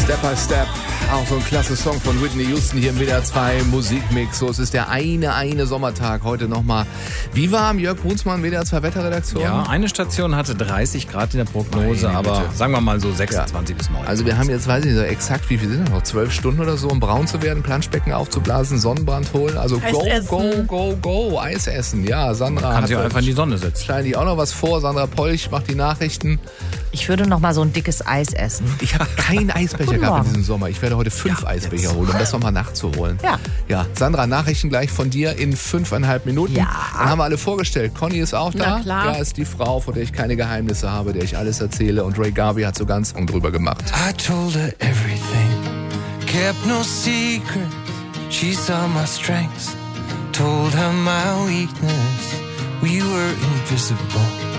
Step by Step, auch so ein klasse Song von Whitney Houston hier im WDR 2 Musikmix. So, es ist der eine Sommertag heute nochmal. Wie warm, Jörg Brunsmann, WDR 2 Wetterredaktion? Ja, eine Station hatte 30 Grad in der Prognose, aber sagen wir mal so 26 bis 29. Also wir haben jetzt, weiß ich nicht, so exakt, wie viel sind das noch? 12 Stunden oder so, um braun zu werden, Planschbecken aufzublasen, Sonnenbrand holen. Also go, Eis essen. Ja, Sandra kann sich auch einfach in die Sonne setzen. Wahrscheinlich auch noch was vor. Sandra Polch macht die Nachrichten. Ich würde noch mal so ein dickes Eis essen. Ich habe keinen Eisbecher gehabt in diesem Sommer. Ich werde heute 5 Eisbecher holen, um das nochmal nachzuholen. Ja, Sandra, Nachrichten gleich von dir in 5,5 Minuten. Ja. Dann haben wir alle vorgestellt. Conny ist auch da. Na klar. Ja, ist die Frau, von der ich keine Geheimnisse habe, der ich alles erzähle. Und Ray Garvey hat so ganz drüber gemacht. I told her everything, kept no secret. She saw my strengths, told her my weakness. We were invisible.